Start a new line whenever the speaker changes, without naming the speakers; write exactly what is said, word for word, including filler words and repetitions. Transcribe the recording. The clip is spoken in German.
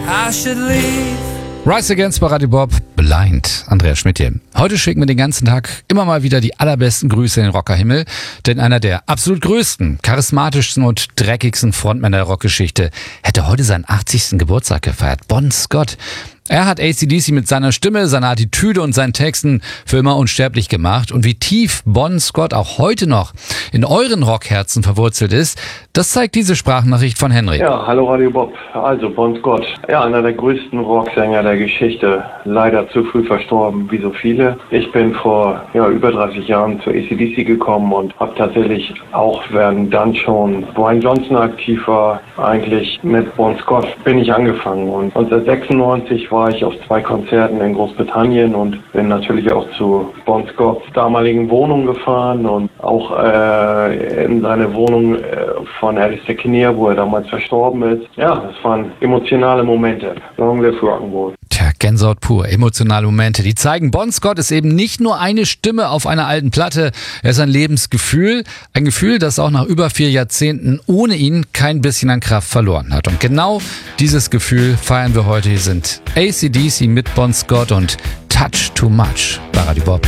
I should leave.
Rise Against bei Radio Bob, Blind. Andreas Schmidt hier. Heute schicken wir den ganzen Tag immer mal wieder die allerbesten Grüße in den Rockerhimmel, denn einer der absolut größten, charismatischsten und dreckigsten Frontmänner der Rockgeschichte hätte heute seinen achtzigsten Geburtstag gefeiert. Bon Scott. Er hat A C D C mit seiner Stimme, seiner Attitüde und seinen Texten für immer unsterblich gemacht. Und wie tief Bon Scott auch heute noch in euren Rockherzen verwurzelt ist, das zeigt diese Sprachnachricht von Henry.
Ja, hallo Radio Bob. Also Bon Scott, ja, einer der größten Rocksänger der Geschichte. Leider zu früh verstorben, wie so viele. Ich bin vor ja, über dreißig Jahren zu A C D C gekommen und habe tatsächlich auch, während dann schon Brian Johnson aktiv war, eigentlich mit Bon Scott bin ich angefangen. Und neunzehnhundertsechsundneunzig war ich auf zwei Konzerten in Großbritannien und bin natürlich auch zu Bon Scotts damaligen Wohnung gefahren und auch äh, in seine Wohnung äh, von Alistair Kinnear, wo er damals verstorben ist. Ja, das waren emotionale Momente. Long live Rock'n'Roll.
Tja, Gänsehaut pur, emotionale Momente, die zeigen, Bon Scott ist eben nicht nur eine Stimme auf einer alten Platte, er ist ein Lebensgefühl, ein Gefühl, das auch nach über vier Jahrzehnten ohne ihn kein bisschen an Kraft verloren hat. Und genau dieses Gefühl feiern wir heute. Hier sind A C D C mit Bon Scott und Touch Too Much bei Radio Bob.